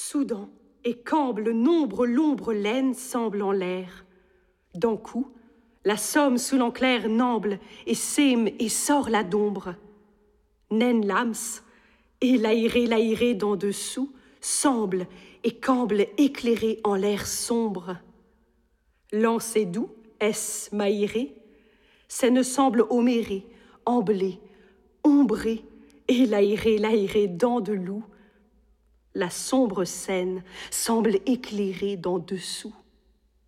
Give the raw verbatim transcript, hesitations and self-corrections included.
Soudan et camble nombre l'ombre laine semble en l'air. D'un coup, la somme sous l'enclair n'amble et sème et sort la d'ombre. Naine l'ams, et l'aéré l'aéré d'en dessous, semble et camble éclairé en l'air sombre. Lancé doux, est-ce maïré? C'est ne semble homéré, emblé, ombré, et l'aéré l'aéré d'en de loup. La sombre scène semble éclairée d'en dessous.